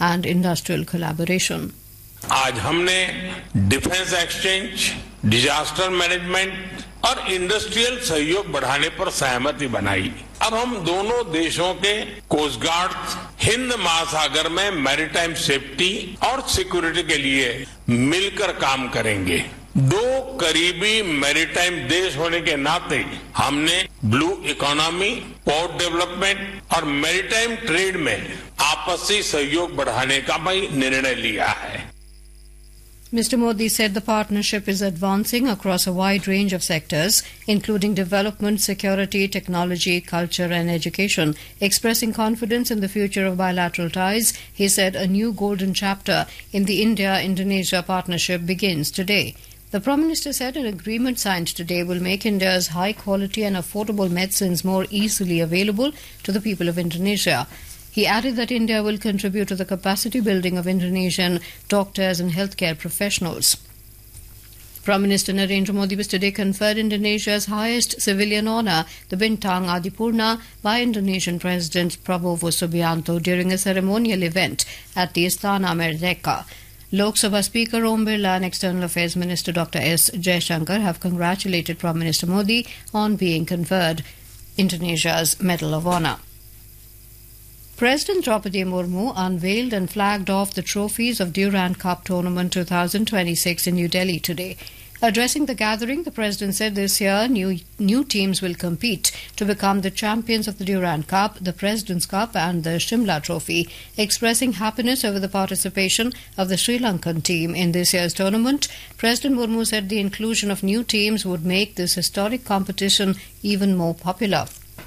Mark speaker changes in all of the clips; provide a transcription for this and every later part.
Speaker 1: and industrial collaboration.
Speaker 2: आज हमने defence exchange, disaster management और इंडस्ट्रियल सहयोग बढ़ाने पर सहमति बनाई। अब हम दोनों देशों के कोस्ट गार्ड हिंद महासागर में मैरीटाइम सेफ्टी और सिक्योरिटी के लिए मिलकर काम करेंगे। दो करीबी मैरीटाइम देश होने के नाते हमने ब्लू इकोनॉमी, पोर्ट डेवलपमेंट और मैरीटाइम ट्रेड में आपसी सहयोग बढ़ाने का भी निर्णय लिया है।
Speaker 1: Mr. Modi said the partnership is advancing across a wide range of sectors, including development, security, technology, culture and education. Expressing confidence in the future of bilateral ties, he said a new golden chapter in the India-Indonesia partnership begins today. The Prime Minister said an agreement signed today will make India's high-quality and affordable medicines more easily available to the people of Indonesia. He added that India will contribute to the capacity building of Indonesian doctors and healthcare professionals. Prime Minister Narendra Modi was today conferred Indonesia's highest civilian honour, the Bintang Adipurna, by Indonesian President Prabowo Subianto during a ceremonial event at the Istana Merdeka. Lok Sabha Speaker Om Birla and External Affairs Minister Dr. S. Jaishankar have congratulated Prime Minister Modi on being conferred Indonesia's Medal of Honour. President Draupadi Murmu unveiled and flagged off the trophies of Durand Cup Tournament 2026 in New Delhi today. Addressing the gathering, the President said this year new teams will compete to become the champions of the Durand Cup, the President's Cup and the Shimla Trophy. Expressing happiness over the participation of the Sri Lankan team in this year's tournament, President Murmu said the inclusion of new teams would make this historic competition even more popular.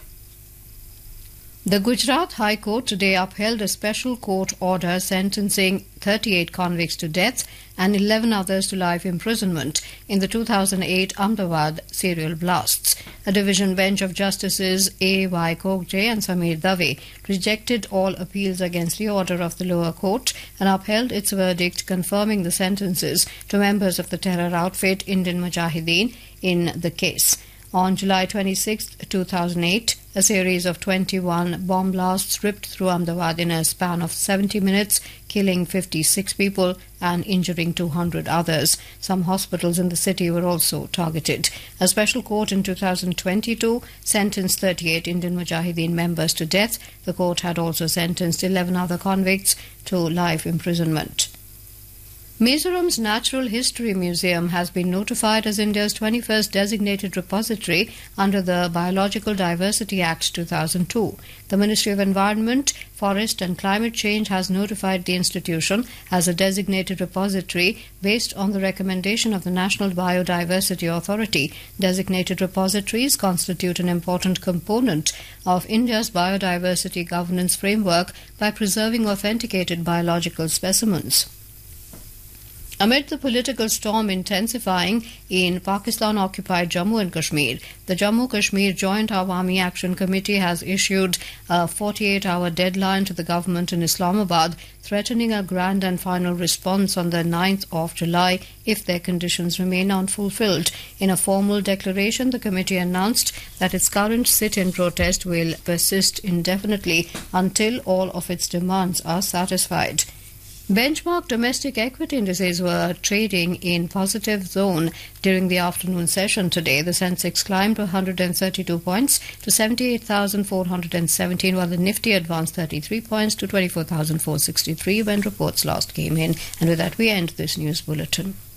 Speaker 1: The Gujarat High Court today upheld a special court order sentencing 38 convicts to death and 11 others to life imprisonment in the 2008 Ahmedabad serial blasts. A division bench of Justices A.Y. Kogje and Samir Dave rejected all appeals against the order of the lower court and upheld its verdict confirming the sentences to members of the terror outfit Indian Mujahideen in the case. On July 26, 2008, a series of 21 bomb blasts ripped through Ahmedabad in a span of 70 minutes, killing 56 people and injuring 200 others. Some hospitals in the city were also targeted. A special court in 2022 sentenced 38 Indian Mujahideen members to death. The court had also sentenced 11 other convicts to life imprisonment. Mizoram's Natural History Museum has been notified as India's 21st designated repository under the Biological Diversity Act 2002. The Ministry of Environment, Forest and Climate Change has notified the institution as a designated repository based on the recommendation of the National Biodiversity Authority. Designated repositories constitute an important component of India's biodiversity governance framework by preserving authenticated biological specimens. Amid the political storm intensifying in Pakistan-occupied Jammu and Kashmir, the Jammu-Kashmir Joint Awami Action Committee has issued a 48-hour deadline to the government in Islamabad, threatening a grand and final response on the 9th of July if their conditions remain unfulfilled. In a formal declaration, the committee announced that its current sit-in protest will persist indefinitely until all of its demands are satisfied. Benchmark domestic equity indices were trading in positive zone during the afternoon session today. The Sensex climbed 132 points to 78,417, while the Nifty advanced 33 points to 24,463 when reports last came in. And with that, we end this news bulletin.